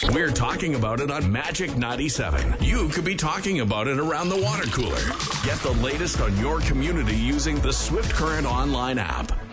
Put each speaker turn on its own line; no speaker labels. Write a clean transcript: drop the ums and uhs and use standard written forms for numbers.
We're talking about it on Magic 97. You could be talking about it around the water cooler. Get the latest on your community using the Swift Current online app.